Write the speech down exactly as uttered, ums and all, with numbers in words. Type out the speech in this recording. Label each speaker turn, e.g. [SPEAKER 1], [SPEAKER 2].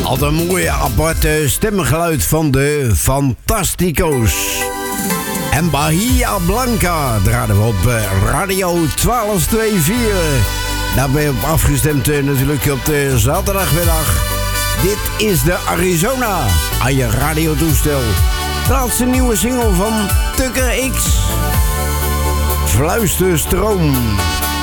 [SPEAKER 1] Wat een mooie aparte stemgeluid van de Fantastico's. En Bahia Blanca draaiden we op Radio twaalf vierenentwintig. Daar ben je op afgestemd natuurlijk op de zaterdagmiddag. Dit is de Arizona aan je radiotoestel. De laatste nieuwe single van Tucker X. Fluisterstroom.